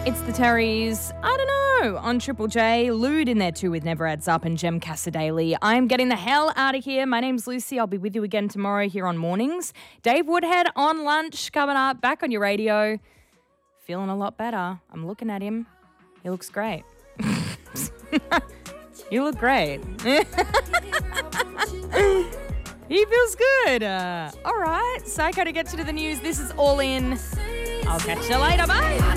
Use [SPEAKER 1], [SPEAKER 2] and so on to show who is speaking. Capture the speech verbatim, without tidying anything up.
[SPEAKER 1] It's the Terrys. I don't know. On Triple J, Lude in there too with Never Adds Up and Jem Cassadaley. I'm getting the hell out of here. My name's Lucy. I'll be with you again tomorrow here on Mornings. Dave Woodhead on lunch coming up. Back on your radio. Feeling a lot better. I'm looking at him. He looks great. You look great. He feels good. Uh, all right. Psycho to get you to the news. This is All In. I'll catch you later. Bye.